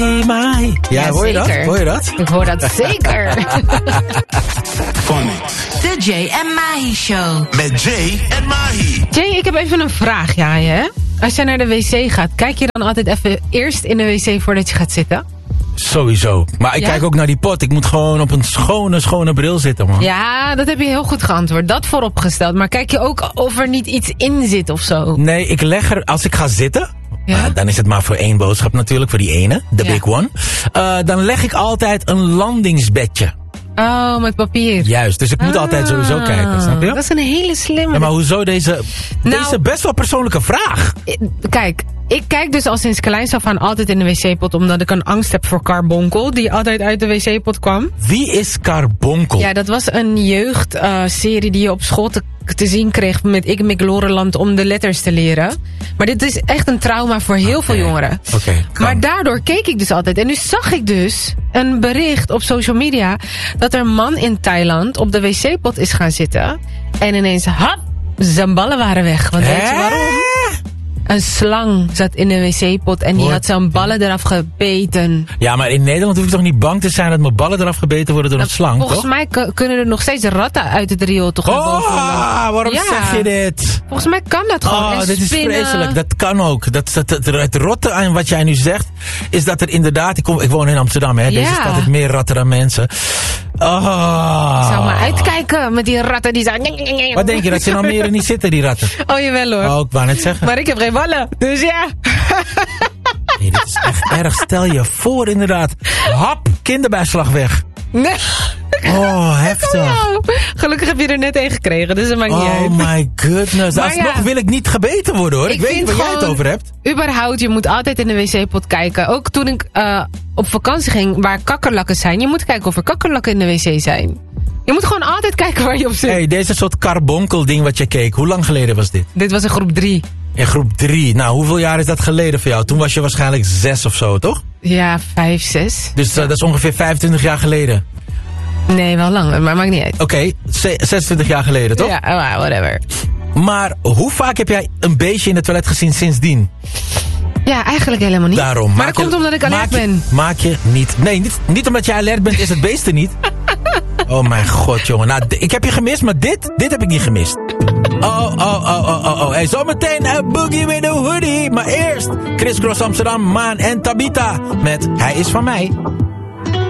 mahi. Ja, hoor je dat? Hoor je dat? Ik hoor dat zeker. De Jay en Mahi Show. Met Jay en Mahi. Jay, ik heb even een vraagje aan je. Hè? Als jij naar de wc gaat, kijk je dan altijd even eerst in de wc voordat je gaat zitten? Sowieso. Maar ik kijk ook naar die pot. Ik moet gewoon op een schone bril zitten, man. Ja, dat heb je heel goed geantwoord. Dat vooropgesteld. Maar kijk je ook of er niet iets in zit of zo? Nee, ik leg er, als ik ga zitten... Ja? Dan is het maar voor één boodschap natuurlijk, voor die ene. De big one. Dan leg ik altijd een landingsbedje. Oh, met papier. Juist, dus ik moet altijd sowieso kijken, snap je? Dat is een hele slimme. Ja, maar hoezo deze best wel persoonlijke vraag? Kijk, ik kijk dus al sinds kleins af aan altijd in de wc-pot... omdat ik een angst heb voor Carbonkel, die altijd uit de wc-pot kwam. Wie is Carbonkel? Ja, dat was een jeugdserie die je op school te zien kreeg met Ik Mik Loreland om de letters te leren. Maar dit is echt een trauma voor heel veel jongeren. Maar daardoor keek ik dus altijd. En nu zag ik dus een bericht op social media... dat er een man in Thailand op de wc-pot is gaan zitten. En ineens, hap, zijn ballen waren weg. Want weet je waarom? Een slang zat in de wc-pot en die had zijn ballen eraf gebeten. Ja, maar in Nederland hoef ik toch niet bang te zijn dat mijn ballen eraf gebeten worden door een slang, volgens toch? mij kunnen er nog steeds ratten uit het riool toch naar boven. Waarom zeg je dit? Volgens mij kan dat gewoon. Dit is vreselijk. Dat kan ook. Het rotte aan wat jij nu zegt, is dat er inderdaad... Ik woon in Amsterdam, hè. Deze stad heeft meer ratten dan mensen. Ik zou maar uitkijken met die ratten die zijn... Wat denk je, dat ze in Almere niet zitten, die ratten? Oh, jawel hoor. Oh, ik wou net zeggen. Maar ik heb geen ballen, dus ja. Nee, dit is echt erg. Stel je voor inderdaad. Hap, kinderbijslag weg. Nee. Oh, heftig. Gelukkig heb je er net een gekregen, dus dat maakt niet uit. Oh my goodness. Alsnog wil ik niet gebeten worden, hoor. Ik weet waar jij het over hebt. Überhaupt, je moet altijd in de wc-pot kijken. Ook toen ik op vakantie ging waar kakkerlakken zijn. Je moet kijken of er kakkerlakken in de wc zijn. Je moet gewoon altijd kijken waar je op zit. Hey, deze soort carbonkel ding wat je keek. Hoe lang geleden was dit? Dit was in groep 3. In groep 3. Nou, hoeveel jaar is dat geleden voor jou? Toen was je waarschijnlijk 6 of zo, toch? Ja, 5, 6. Dus dat is ongeveer 25 jaar geleden. Nee, wel langer, maar maakt niet uit. Oké, 26 jaar geleden, toch? Ja, whatever. Maar hoe vaak heb jij een beestje in het toilet gezien sindsdien? Ja, eigenlijk helemaal niet. Daarom. Maar dat komt omdat ik alert ben. Maak je niet... Nee, niet omdat jij alert bent, is het beest er niet. Oh mijn god, jongen. Nou, ik heb je gemist, maar dit heb ik niet gemist. Oh. Hey, zometeen een Boogie with a Hoodie. Maar eerst Chris Cross Amsterdam, Maan en Tabita met Hij is van mij.